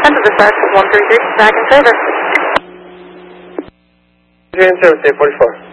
End of dispatch 133, back in service. In service, 844.